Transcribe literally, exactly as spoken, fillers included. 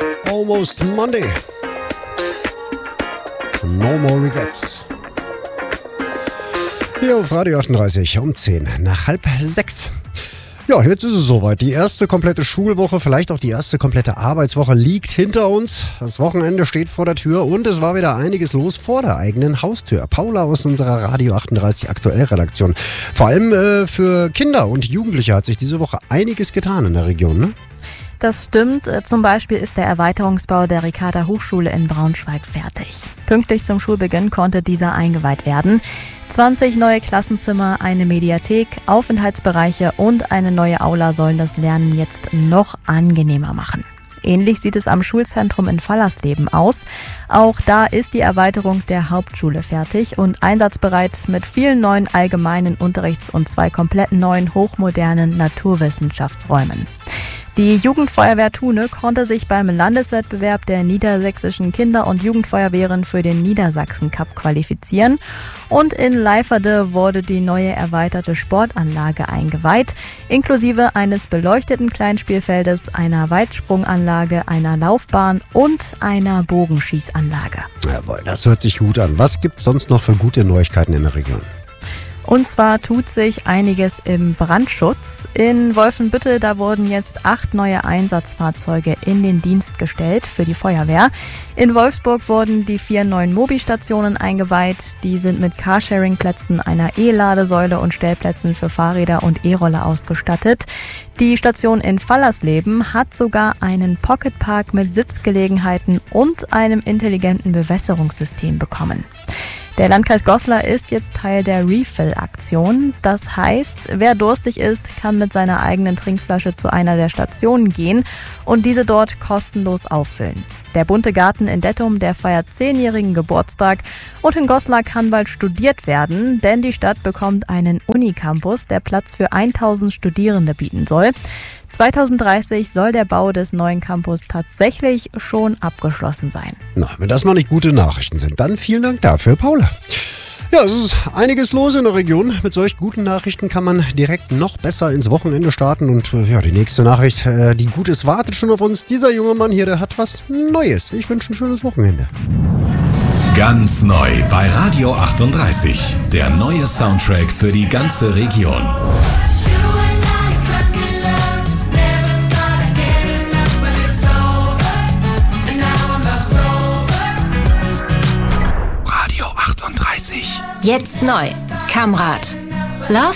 Almost Monday. No more regrets. Hier auf Radio achtunddreißig um zehn nach halb sechs. Ja, jetzt ist es soweit. Die erste komplette Schulwoche, vielleicht auch die erste komplette Arbeitswoche liegt hinter uns. Das Wochenende steht vor der Tür und es war wieder einiges los vor der eigenen Haustür. Paula aus unserer Radio achtunddreißig Aktuell-Redaktion. Vor allem äh, für Kinder und Jugendliche hat sich diese Woche einiges getan in der Region, ne? Das stimmt. Zum Beispiel ist der Erweiterungsbau der Ricarda Hochschule in Braunschweig fertig. Pünktlich zum Schulbeginn konnte dieser eingeweiht werden. zwanzig neue Klassenzimmer, eine Mediathek, Aufenthaltsbereiche und eine neue Aula sollen das Lernen jetzt noch angenehmer machen. Ähnlich sieht es am Schulzentrum in Fallersleben aus. Auch da ist die Erweiterung der Hauptschule fertig und einsatzbereit mit vielen neuen allgemeinen Unterrichts- und zwei komplett neuen hochmodernen Naturwissenschaftsräumen. Die Jugendfeuerwehr Thune konnte sich beim Landeswettbewerb der niedersächsischen Kinder- und Jugendfeuerwehren für den Niedersachsen-Cup qualifizieren und in Leiferde wurde die neue erweiterte Sportanlage eingeweiht, inklusive eines beleuchteten Kleinspielfeldes, einer Weitsprunganlage, einer Laufbahn und einer Bogenschießanlage. Jawohl, das hört sich gut an. Was gibt's sonst noch für gute Neuigkeiten in der Region? Und zwar tut sich einiges im Brandschutz. In Wolfenbüttel, da wurden jetzt acht neue Einsatzfahrzeuge in den Dienst gestellt für die Feuerwehr. In Wolfsburg wurden die vier neuen Mobi-Stationen eingeweiht. Die sind mit Carsharing-Plätzen, einer E-Ladesäule und Stellplätzen für Fahrräder und E-Roller ausgestattet. Die Station in Fallersleben hat sogar einen Pocketpark mit Sitzgelegenheiten und einem intelligenten Bewässerungssystem bekommen. Der Landkreis Goslar ist jetzt Teil der Refill-Aktion. Das heißt, wer durstig ist, kann mit seiner eigenen Trinkflasche zu einer der Stationen gehen und diese dort kostenlos auffüllen. Der Bunte Garten in Dettum, der feiert zehnjährigen Geburtstag und in Goslar kann bald studiert werden, denn die Stadt bekommt einen Unicampus, der Platz für tausend Studierende bieten soll. zweitausenddreißig soll der Bau des neuen Campus tatsächlich schon abgeschlossen sein. Na, wenn das mal nicht gute Nachrichten sind, dann vielen Dank dafür, Paula. Ja, es ist einiges los in der Region. Mit solch guten Nachrichten kann man direkt noch besser ins Wochenende starten. Und äh, ja, die nächste Nachricht, äh, die Gutes wartet schon auf uns. Dieser junge Mann hier, der hat was Neues. Ich wünsche ein schönes Wochenende. Ganz neu bei Radio achtunddreißig. Der neue Soundtrack für die ganze Region. Radio achtunddreißig. Jetzt neu. Kamrat. Love